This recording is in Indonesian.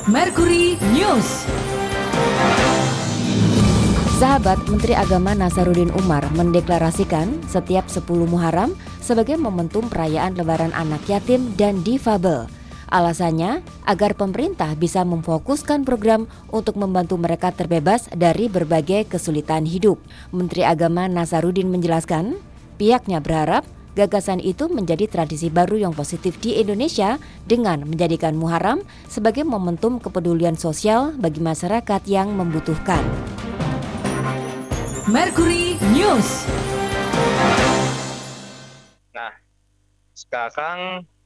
Mercury News. Sahabat, Menteri Agama Nasaruddin Umar mendeklarasikan setiap 10 Muharram sebagai momentum perayaan Lebaran anak yatim dan difabel. Alasannya agar pemerintah bisa memfokuskan program untuk membantu mereka terbebas dari berbagai kesulitan hidup. Menteri Agama Nasaruddin menjelaskan, pihaknya berharap gagasan itu menjadi tradisi baru yang positif di Indonesia dengan menjadikan Muharram sebagai momentum kepedulian sosial bagi masyarakat yang membutuhkan. Mercury News. Nah, sekarang